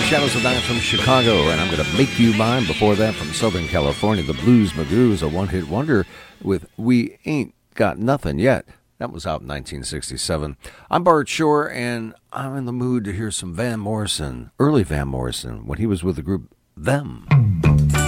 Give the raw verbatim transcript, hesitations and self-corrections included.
Shadows of Night from Chicago, and I'm going to Make You Mine. Before that, from Southern California, the Blues Magoos, a one-hit wonder with We Ain't Got Nothing Yet. That was out in nineteen sixty-seven. I'm Bart Shore, and I'm in the mood to hear some Van Morrison, early Van Morrison, when he was with the group Them.